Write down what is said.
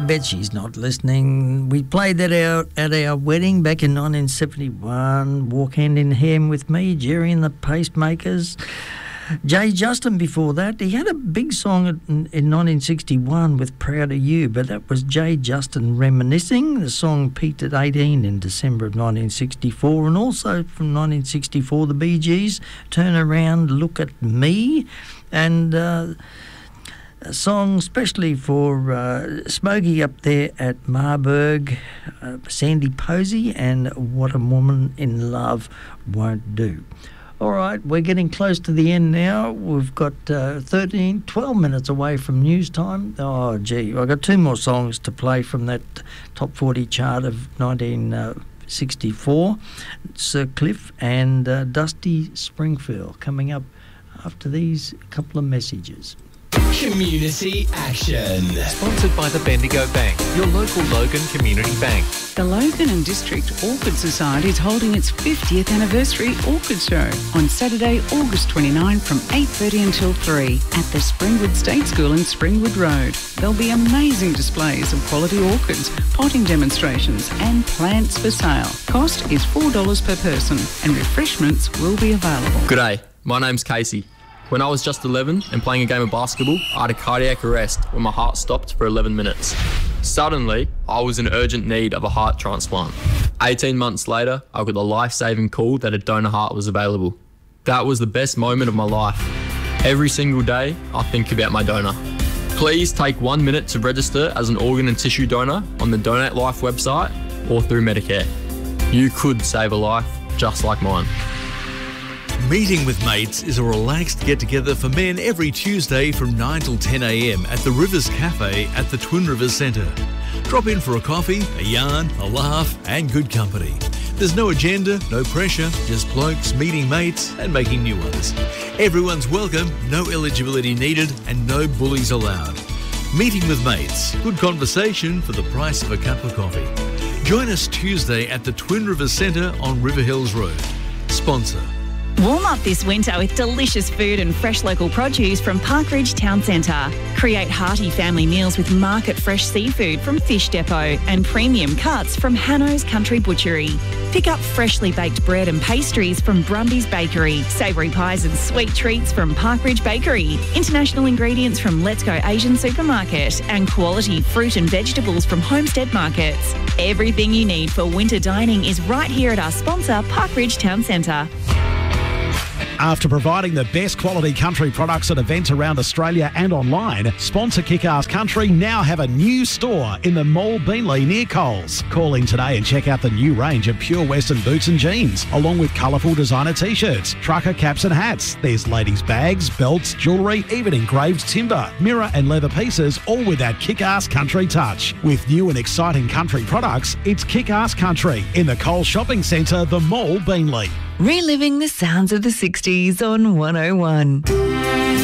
bet she's not listening. We played that out at our wedding back in 1971. Walk Hand in Hand with Me, Jerry and the Pacemakers. Jay Justin before that. He had a big song in 1961 with Proud of You, but that was Jay Justin reminiscing. The song peaked at 18 in December of 1964, and also from 1964, the Bee Gees, Turn Around, Look at Me, and a song especially for Smokey up there at Marburg, Sandy Posey, and What a Woman in Love Won't Do. All right, we're getting close to the end now. We've got 12 minutes away from news time. Oh, gee, I've got two more songs to play from that top 40 chart of 1964. Sir Cliff and Dusty Springfield coming up after these couple of messages. Community Action. Sponsored by the Bendigo Bank, your local Logan Community Bank. The Logan and District Orchid Society is holding its 50th anniversary orchid show on Saturday, August 29 from 8:30 until 3 at the Springwood State School in Springwood Road. There'll be amazing displays of quality orchids, potting demonstrations and plants for sale. Cost is $4 per person and refreshments will be available. G'day, my name's Casey. When I was just 11 and playing a game of basketball, I had a cardiac arrest when my heart stopped for 11 minutes. Suddenly, I was in urgent need of a heart transplant. 18 months later, I got a life-saving call that a donor heart was available. That was the best moment of my life. Every single day, I think about my donor. Please take 1 minute to register as an organ and tissue donor on the Donate Life website or through Medicare. You could save a life just like mine. Meeting with Mates is a relaxed get-together for men every Tuesday from 9 till 10 a.m. at the Rivers Cafe at the Twin Rivers Centre. Drop in for a coffee, a yarn, a laugh and good company. There's no agenda, no pressure, just blokes meeting mates and making new ones. Everyone's welcome, no eligibility needed and no bullies allowed. Meeting with Mates, good conversation for the price of a cup of coffee. Join us Tuesday at the Twin Rivers Centre on River Hills Road. Sponsor. Warm up this winter with delicious food and fresh local produce from Parkridge Town Centre. Create hearty family meals with market fresh seafood from Fish Depot and premium cuts from Hanno's Country Butchery. Pick up freshly baked bread and pastries from Brumby's Bakery, savoury pies and sweet treats from Parkridge Bakery, international ingredients from Let's Go Asian Supermarket, and quality fruit and vegetables from Homestead Markets. Everything you need for winter dining is right here at our sponsor, Parkridge Town Centre. After providing the best quality country products at events around Australia and online, sponsor Kick-Ass Country now have a new store in the Mall Beanley near Coles. Call in today and check out the new range of pure Western boots and jeans, along with colourful designer t-shirts, trucker caps and hats. There's ladies' bags, belts, jewellery, even engraved timber, mirror and leather pieces, all with that Kick-Ass Country touch. With new and exciting country products, it's Kick-Ass Country in the Coles Shopping Centre, the Mall Beanley. Reliving the sounds of the 60s on 101.